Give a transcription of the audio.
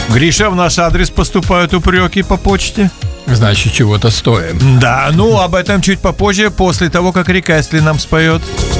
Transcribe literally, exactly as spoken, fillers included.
Гриша, в наш адрес поступают упреки по почте. Значит, чего-то стоим. Да, ну об этом чуть попозже, после того, как Рик Эстли нам споет.